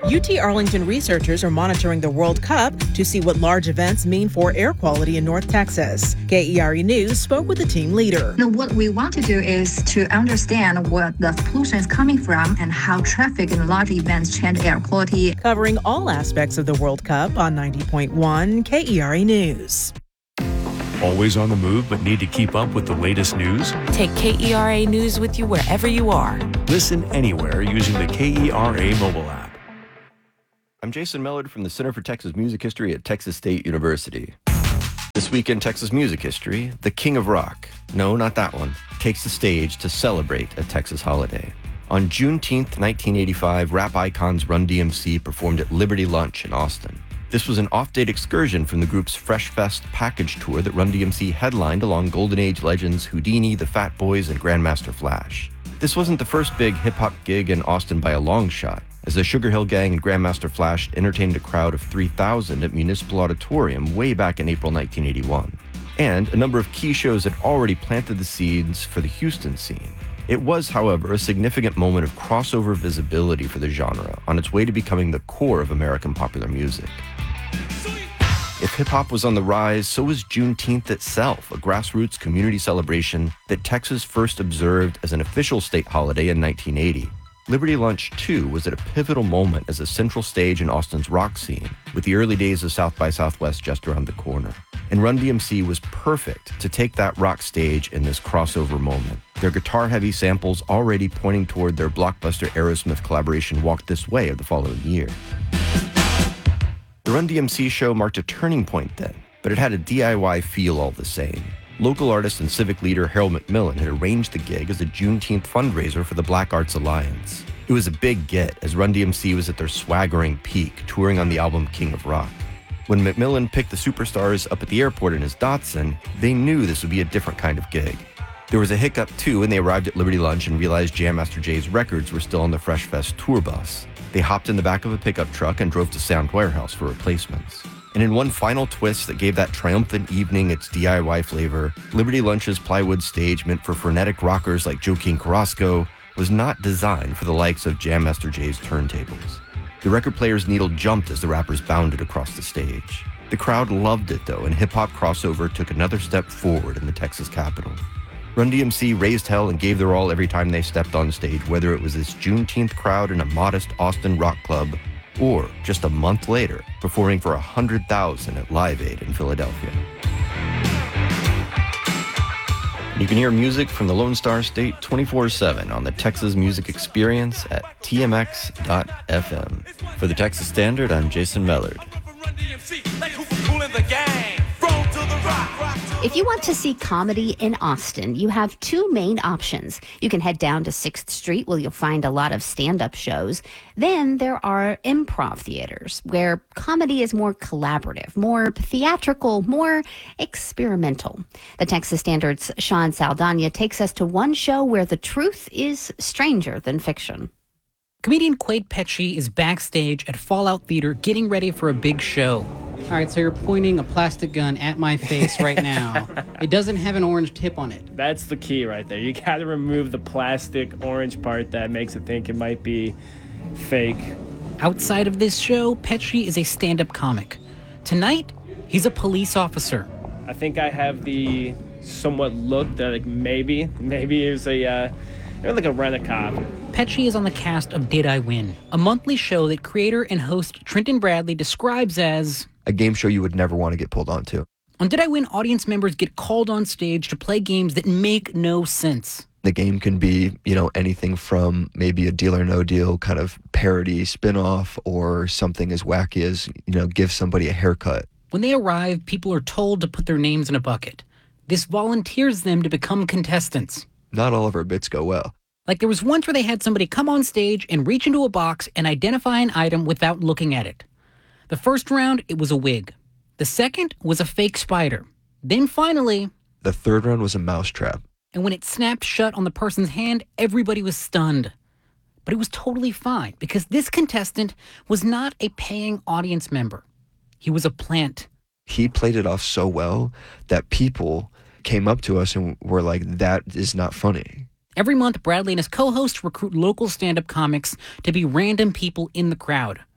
UT Arlington researchers are monitoring the World Cup to see what large events mean for air quality in North Texas. KERE News spoke with the team leader. What we want to do is to understand where the pollution is coming from and how traffic and large events change air quality. Covering all aspects of the World Cup on 90.1 KERE News. Always on the move but need to keep up with the latest news? Take KERA News with you wherever you are. Listen anywhere using the KERA mobile app. I'm Jason Mellard from the Center for Texas Music History at Texas State University. This week in Texas music history, the King of Rock, no, not that one, takes the stage to celebrate a Texas holiday. On Juneteenth, 1985, rap icons Run DMC performed at Liberty Lunch in Austin. This was an off-date excursion from the group's Fresh Fest package tour that Run DMC headlined along Golden Age legends Houdini, the Fat Boys, and Grandmaster Flash. This wasn't the first big hip-hop gig in Austin by a long shot, as the Sugar Hill Gang and Grandmaster Flash entertained a crowd of 3,000 at Municipal Auditorium way back in April 1981. And a number of key shows had already planted the seeds for the Houston scene. It was, however, a significant moment of crossover visibility for the genre on its way to becoming the core of American popular music. If hip-hop was on the rise, so was Juneteenth itself, a grassroots community celebration that Texas first observed as an official state holiday in 1980. Liberty Lunch, too, was at a pivotal moment as a central stage in Austin's rock scene, with the early days of South by Southwest just around the corner. And Run DMC was perfect to take that rock stage in this crossover moment. Their guitar-heavy samples already pointing toward their blockbuster Aerosmith collaboration Walk This Way of the following year. The Run DMC show marked a turning point then, but it had a DIY feel all the same. Local artist and civic leader Harold McMillan had arranged the gig as a Juneteenth fundraiser for the Black Arts Alliance. It was a big get, as Run DMC was at their swaggering peak, touring on the album King of Rock. When McMillan picked the superstars up at the airport in his Datsun, they knew this would be a different kind of gig. There was a hiccup, too, when they arrived at Liberty Lunch and realized Jam Master Jay's records were still on the Fresh Fest tour bus. They hopped in the back of a pickup truck and drove to Sound Warehouse for replacements. And in one final twist that gave that triumphant evening its DIY flavor, Liberty Lunch's plywood stage meant for frenetic rockers like Joaquin Carrasco was not designed for the likes of Jam Master Jay's turntables. The record player's needle jumped as the rappers bounded across the stage. The crowd loved it, though, and hip-hop crossover took another step forward in the Texas Capitol. Run DMC raised hell and gave their all every time they stepped on stage, whether it was this Juneteenth crowd in a modest Austin rock club or just a month later, performing for 100,000 at Live Aid in Philadelphia. You can hear music from the Lone Star State 24/7 on the Texas Music Experience at tmx.fm. For the Texas Standard, I'm Jason Mellard. If you want to see comedy in Austin, you have two main options. You can head down to 6th Street where you'll find a lot of stand-up shows. Then there are improv theaters where comedy is more collaborative, more theatrical, more experimental. The Texas Standard's Sean Saldana takes us to one show where the truth is stranger than fiction. Comedian Quade Petchy is backstage at Fallout Theater getting ready for a big show. All right, so you're pointing a plastic gun at my face right now. It doesn't have an orange tip on it. That's the key right there. You got to remove the plastic orange part that makes it think it might be fake. Outside of this show, Petchy is a stand-up comic. Tonight, he's a police officer. I think I have the somewhat look that maybe it's like a rent-a-cop. Petchy is on the cast of Did I Win, a monthly show that creator and host Trenton Bradley describes as a game show you would never want to get pulled onto. On Did I Win, audience members get called on stage to play games that make no sense. The game can be, anything from maybe a Deal or No Deal kind of parody spin-off or something as wacky as, give somebody a haircut. When they arrive, people are told to put their names in a bucket. This volunteers them to become contestants. Not all of our bits go well. Like there was once where they had somebody come on stage and reach into a box and identify an item without looking at it. The first round, it was a wig. The second was a fake spider. Then finally, the third round was a mousetrap. And when it snapped shut on the person's hand, everybody was stunned. But it was totally fine because this contestant was not a paying audience member. He was a plant. He played it off so well that people came up to us and were like, that is not funny. Every month, Bradley and his co-host recruit local stand-up comics to be random people in the crowd.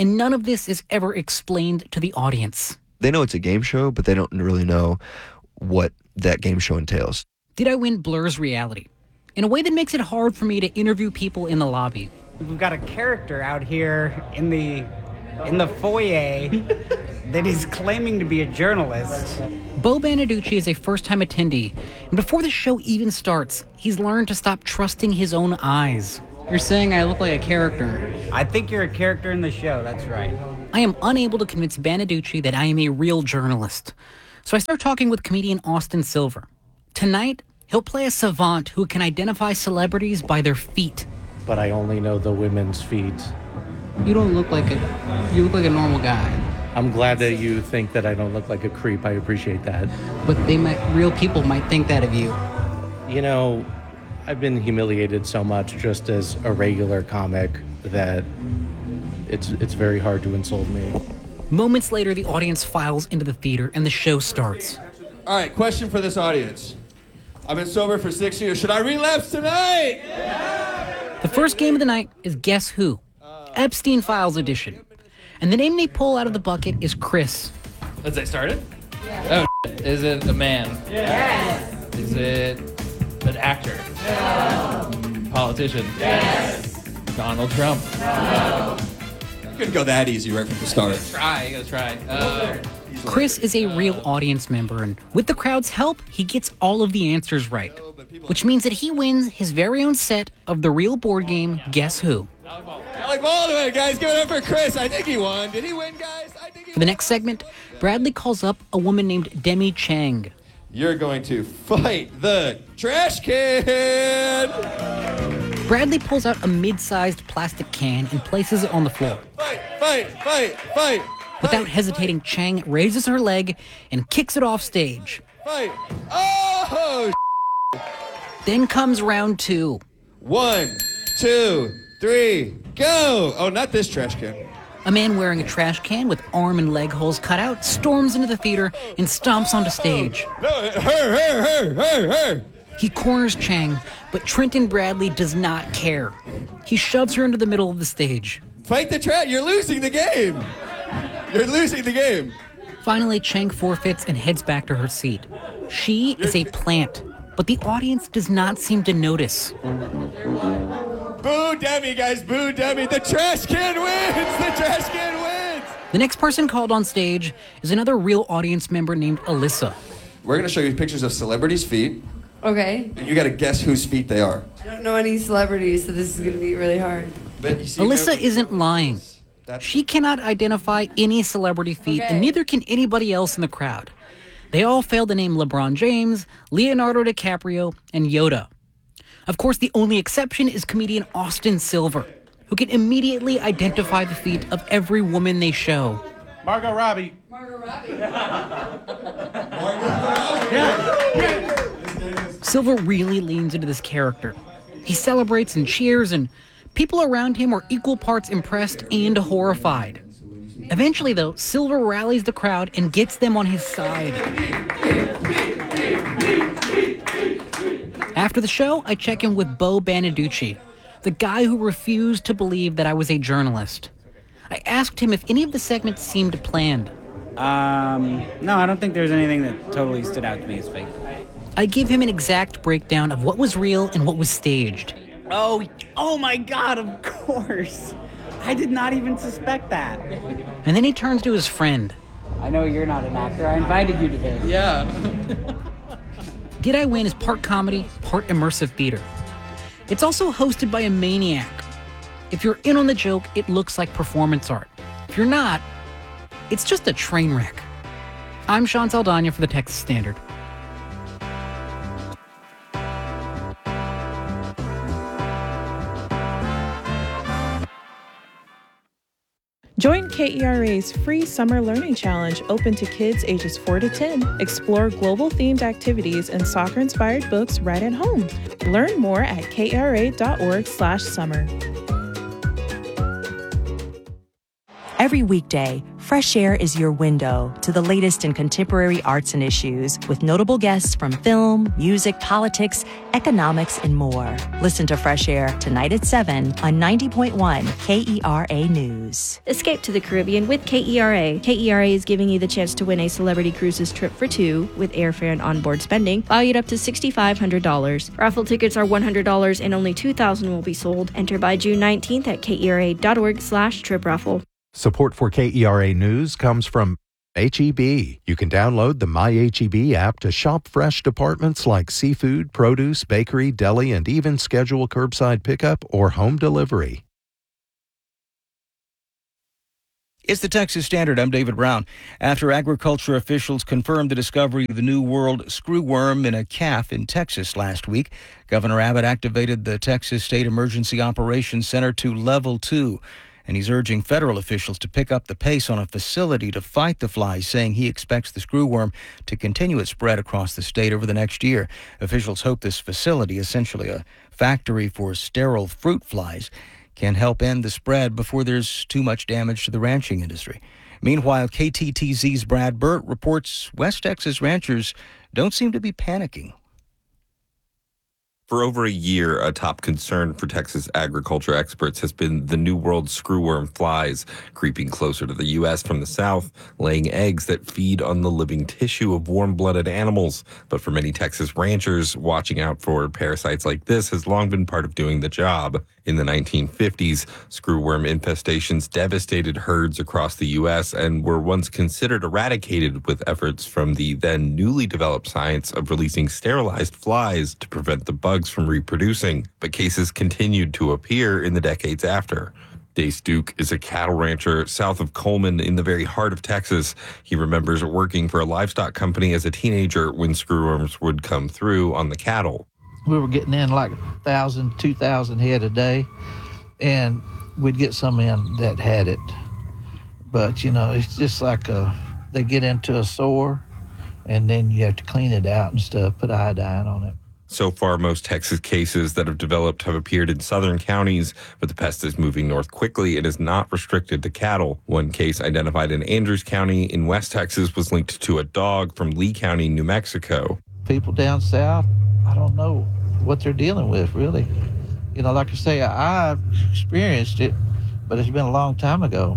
and none of this is ever explained to the audience. They know it's a game show, but they don't really know what that game show entails. Did I Win blurs reality in a way that makes it hard for me to interview people in the lobby. We've got a character out here in the foyer that is claiming to be a journalist. Bo Beneducci is a first-time attendee, and before the show even starts, he's learned to stop trusting his own eyes. You're saying I look like a character. I think you're a character in the show, that's right. I am unable to convince Beneducci that I am a real journalist. So I start talking with comedian Austin Silver. Tonight, he'll play a savant who can identify celebrities by their feet. But I only know the women's feet. You don't look like you look like a normal guy. I'm glad that you think that I don't look like a creep. I appreciate that. But real people might think that of you. You know, I've been humiliated so much just as a regular comic that it's very hard to insult me. Moments later, the audience files into the theater and the show starts. All right, question for this audience. I've been sober for 6 years. Should I relapse tonight? The first game of the night is Guess Who? Epstein Files edition. And the name they pull out of the bucket is Chris. Let's say started? Yeah. Oh, is it a man? Yes. Is it an actor? No. Politician? Yes. Donald Trump? No. You couldn't go that easy right from the start. You gotta try. Chris is a real audience member, and with the crowd's help, he gets all of the answers right. Which means that he wins his very own set of the real board game, Guess Who? Alec Baldwin, guys, give it up for Chris. I think he won. Did he win, guys? I think he won. For the next segment, Bradley calls up a woman named Demi Chang. You're going to fight the trash can. Bradley pulls out a mid-sized plastic can and places it on the floor. Fight. Without hesitating, Chang raises her leg and kicks it off stage. Fight. Oh! Then comes round two. 1, 2, 3, go! Oh, not this trash can. A man wearing a trash can with arm and leg holes cut out storms into the theater and stomps onto stage. No, her. He corners Chang, but Trenton Bradley does not care. He shoves her into the middle of the stage. Fight the trash. You're losing the game. Finally, Chang forfeits and heads back to her seat. She is a plant, but the audience does not seem to notice. Boo Demi, guys, boo Demi. The trash can wins. The next person called on stage is another real audience member named Alyssa. We're going to show you pictures of celebrities' feet. Okay. And you got to guess whose feet they are. I don't know any celebrities, so this is going to be really hard. Alyssa isn't lying. She cannot identify any celebrity feet, and neither can anybody else in the crowd. They all fail to name LeBron James, Leonardo DiCaprio, and Yoda. Of course, the only exception is comedian Austin Silver, who can immediately identify the feet of every woman they show. Margot Robbie. Silver really leans into this character. He celebrates and cheers, and people around him are equal parts impressed and horrified. Eventually, though, Silver rallies the crowd and gets them on his side. After the show, I check in with Bo Beneducci, the guy who refused to believe that I was a journalist. I asked him if any of the segments seemed planned. No, I don't think there's anything that totally stood out to me as fake. I give him an exact breakdown of what was real and what was staged. Oh my God, of course. I did not even suspect that. And then he turns to his friend. I know you're not an actor. I invited you to this. Yeah. Did I Win is part comedy, part immersive theater. It's also hosted by a maniac. If you're in on the joke, it looks like performance art. If you're not, it's just a train wreck. I'm Sean Saldana for the Texas Standard. Join KERA's free Summer Learning Challenge open to kids ages 4 to 10. Explore global-themed activities and soccer-inspired books right at home. Learn more at kera.org/summer. Every weekday, Fresh Air is your window to the latest in contemporary arts and issues with notable guests from film, music, politics, economics, and more. Listen to Fresh Air tonight at 7 on 90.1 KERA News. Escape to the Caribbean with KERA. KERA is giving you the chance to win a Celebrity Cruises trip for two with airfare and onboard spending, valued up to $6,500. Raffle tickets are $100 and only 2,000 will be sold. Enter by June 19th at kera.org/trip raffle. Support for KERA News comes from H-E-B. You can download the My H-E-B app to shop fresh departments like seafood, produce, bakery, deli, and even schedule curbside pickup or home delivery. It's the Texas Standard. I'm David Brown. After agriculture officials confirmed the discovery of the New World screwworm in a calf in Texas last week, Governor Abbott activated the Texas State Emergency Operations Center to Level 2. And he's urging federal officials to pick up the pace on a facility to fight the flies, saying he expects the screwworm to continue its spread across the state over the next year. Officials hope this facility, essentially a factory for sterile fruit flies, can help end the spread before there's too much damage to the ranching industry. Meanwhile, KTTZ's Brad Burt reports West Texas ranchers don't seem to be panicking. For over a year, a top concern for Texas agriculture experts has been the New World screwworm flies creeping closer to the U.S. from the south, laying eggs that feed on the living tissue of warm-blooded animals. But for many Texas ranchers, watching out for parasites like this has long been part of doing the job. In the 1950s, screwworm infestations devastated herds across the U.S. and were once considered eradicated with efforts from the then newly developed science of releasing sterilized flies to prevent the bugs from reproducing. But cases continued to appear in the decades after. Dace Duke is a cattle rancher south of Coleman in the very heart of Texas. He remembers working for a livestock company as a teenager when screwworms would come through on the cattle. We were getting in like 1,000, 2,000 head a day, and we'd get some in that had it. But, it's just like they get into a sore, and then you have to clean it out and stuff, put iodine on it. So far, most Texas cases that have developed have appeared in southern counties, but the pest is moving north quickly and is not restricted to cattle. One case identified in Andrews County in West Texas was linked to a dog from Lee County, New Mexico. People down south, I don't know what they're dealing with, really. Like I say, I've experienced it, but it's been a long time ago.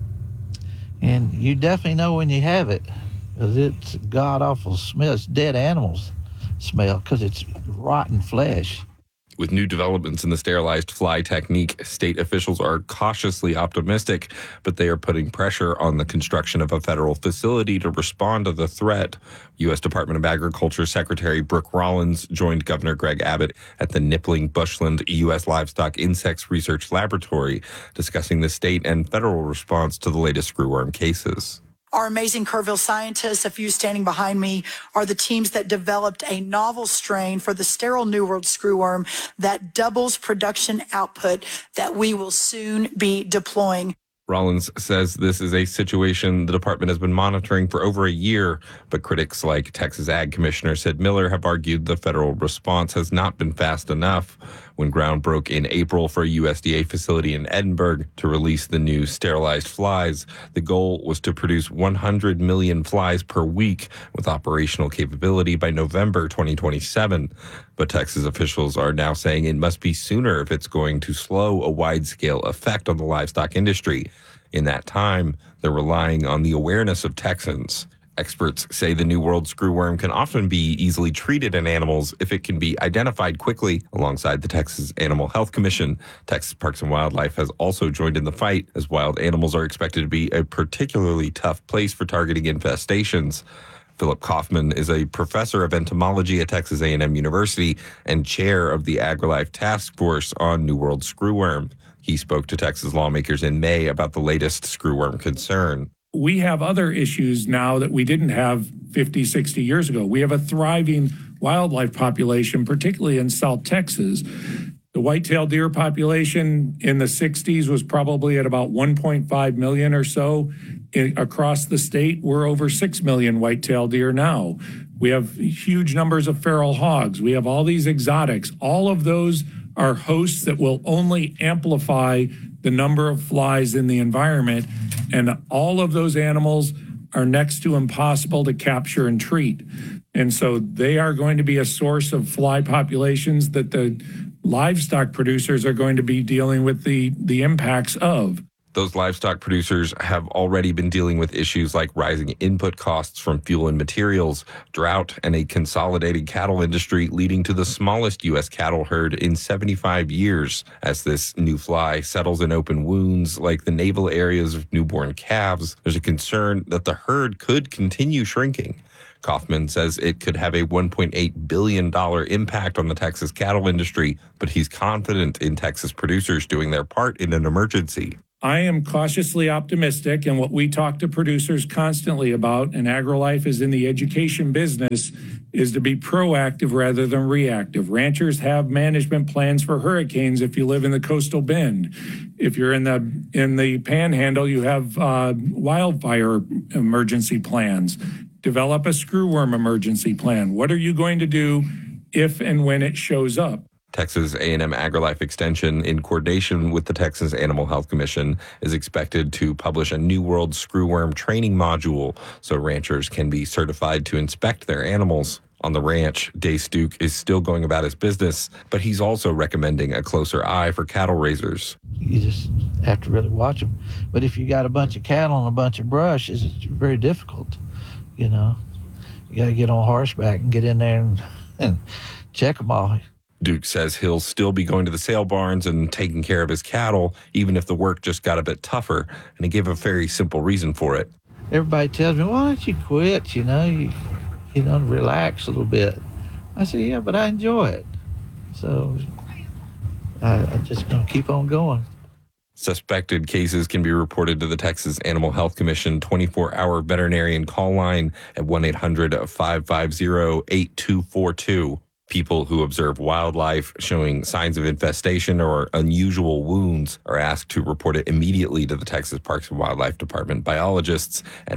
And you definitely know when you have it, because it's god-awful smell. It's dead animals smell, because it's rotten flesh. With new developments in the sterilized fly technique, state officials are cautiously optimistic, but they are putting pressure on the construction of a federal facility to respond to the threat. U.S. Department of Agriculture Secretary Brooke Rollins joined Governor Greg Abbott at the Nippling Bushland U.S. Livestock Insects Research Laboratory, discussing the state and federal response to the latest screwworm cases. Our amazing Kerrville scientists, a few standing behind me, are the teams that developed a novel strain for the sterile New World screwworm that doubles production output that we will soon be deploying. Rollins says this is a situation the department has been monitoring for over a year, but critics like Texas Ag Commissioner Sid Miller have argued the federal response has not been fast enough. When ground broke in April for a USDA facility in Edinburgh to release the new sterilized flies, the goal was to produce 100 million flies per week with operational capability by November 2027. But Texas officials are now saying it must be sooner if it's going to slow a wide-scale effect on the livestock industry. In that time, they're relying on the awareness of Texans. Experts say the New World screwworm can often be easily treated in animals if it can be identified quickly. Alongside the Texas Animal Health Commission, Texas Parks and Wildlife has also joined in the fight, as wild animals are expected to be a particularly tough place for targeting infestations. Philip Kaufman is a professor of entomology at Texas A&M University and chair of the AgriLife Task Force on New World screwworm. He spoke to Texas lawmakers in May about the latest screwworm concern. We have other issues now that we didn't have 50, 60 years ago. We have a thriving wildlife population, particularly in South Texas. The white-tailed deer population in the 60s was probably at about 1.5 million or so. Across the state, we're over 6 million white-tailed deer now. We have huge numbers of feral hogs. We have all these exotics. All of those are hosts that will only amplify the number of flies in the environment, and all of those animals are next to impossible to capture and treat. And so they are going to be a source of fly populations that the livestock producers are going to be dealing with the impacts of. Those livestock producers have already been dealing with issues like rising input costs from fuel and materials, drought, and a consolidated cattle industry leading to the smallest U.S. cattle herd in 75 years. As this new fly settles in open wounds like the navel areas of newborn calves, there's a concern that the herd could continue shrinking. Kaufman says it could have a $1.8 billion impact on the Texas cattle industry, but he's confident in Texas producers doing their part in an emergency. I am cautiously optimistic, and what we talk to producers constantly about, and AgriLife is in the education business, is to be proactive rather than reactive. Ranchers have management plans for hurricanes if you live in the coastal bend. If you're in the panhandle, you have wildfire emergency plans. Develop a screwworm emergency plan. What are you going to do if and when it shows up? Texas A&M AgriLife Extension, in coordination with the Texas Animal Health Commission, is expected to publish a New World screwworm training module so ranchers can be certified to inspect their animals. On the ranch, Dace Duke is still going about his business, but he's also recommending a closer eye for cattle raisers. You just have to really watch them. But if you got a bunch of cattle and a bunch of brush, it's very difficult, you know. You got to get on horseback and get in there and check them all. Duke says he'll still be going to the sale barns and taking care of his cattle, even if the work just got a bit tougher, and he gave a very simple reason for it. Everybody tells me, why don't you quit, you know, relax a little bit. I say, yeah, but I enjoy it. So I'm just going to keep on going. Suspected cases can be reported to the Texas Animal Health Commission 24-hour veterinarian call line at 1-800-550-8242. People who observe wildlife showing signs of infestation or unusual wounds are asked to report it immediately to the Texas Parks and Wildlife Department biologists at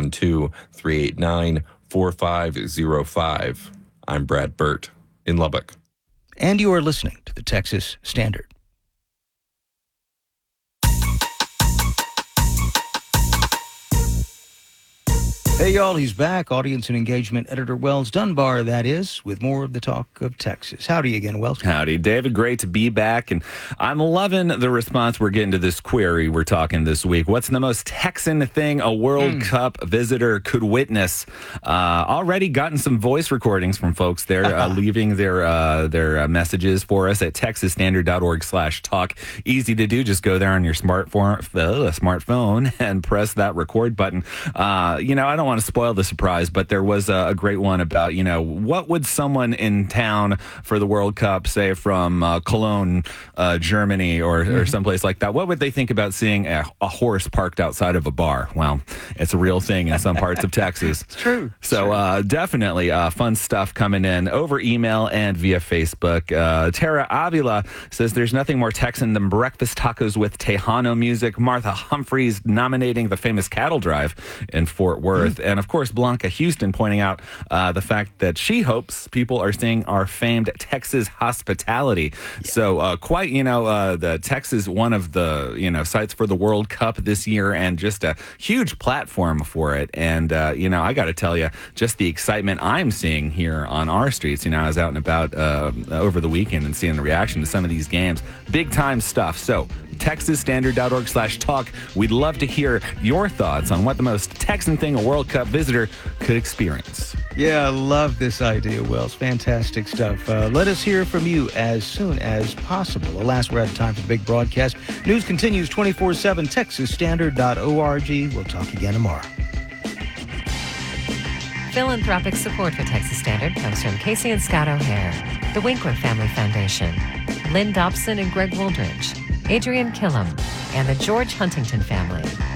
512-389-4505. I'm Brad Burt in Lubbock. And you are listening to the Texas Standard. Hey, y'all, he's back. Audience and engagement editor Wells Dunbar, that is, with more of the talk of Texas. Howdy again, Wells. Howdy, David. Great to be back. And I'm loving the response we're getting to this query we're talking this week. What's the most Texan thing a World Cup visitor could witness? Already gotten some voice recordings from folks there leaving their messages for us at texasstandard.org/talk. Easy to do. Just go there on your smartphone and press that record button. I don't want to spoil the surprise, but there was a great one about, what would someone in town for the World Cup, say from Cologne, Germany, or someplace like that, what would they think about seeing a horse parked outside of a bar? Well, it's a real thing in some parts of Texas. It's true. So definitely fun stuff coming in over email and via Facebook. Tara Avila says there's nothing more Texan than breakfast tacos with Tejano music. Martha Humphreys nominating the famous cattle drive in Fort Worth. And of course, Blanca Houston pointing out the fact that she hopes people are seeing our famed Texas hospitality. Yeah. So quite, the Texas, one of the, sites for the World Cup this year and just a huge platform for it. And, I got to tell you, just the excitement I'm seeing here on our streets. I was out and about over the weekend and seeing the reaction to some of these games. Big time stuff. So texasstandard.org/talk. We'd love to hear your thoughts on what the most Texan thing a World Cup visitor could experience. Yeah, I love this idea, Wells. Fantastic stuff. Let us hear from you as soon as possible. Alas, we're out of time for the big broadcast. News continues 24/7, texasstandard.org. We'll talk again tomorrow. Philanthropic support for Texas Standard comes from Casey and Scott O'Hare, the Winkler Family Foundation, Lynn Dobson and Greg Woldridge, Adrian Killam, and the George Huntington family.